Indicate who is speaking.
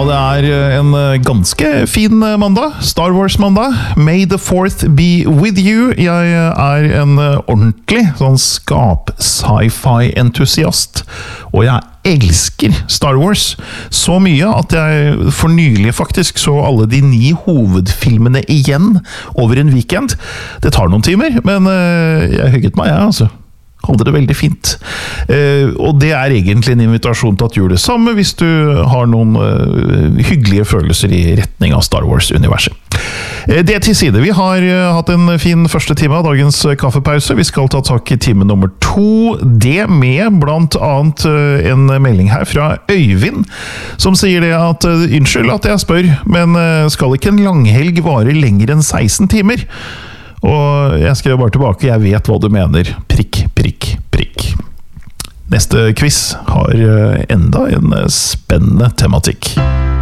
Speaker 1: det en ganske fin mandag. Star Wars-mandag. May the 4th be with you. Jeg en ordentlig sånn skap-sci-fi-entusiast, og jeg elsker Star Wars så mye at jeg for nylig faktisk så alle de 9 hovedfilmene igjen over en weekend. Det tar noen timer, men jeg hygget meg, altså. Hadde det veldig fint. Og det egentlig en invitasjon til at gjør det samme hvis du har noen hyggelige følelser i retning av Star Wars-universet. Det til side. Vi har hatt en fin første time av dagens kaffepause. Vi skal ta tak i time nummer 2. Det med blant annet en melding her fra Øyvind, som sier det at unnskyld at jeg spør, men skal ikke en langhelg vare lenger enn 16 timer? Og jeg skrev bare tilbake, jeg vet hva du mener. Prikk, prikk, prikk. Neste quiz har enda en spennende tematikk.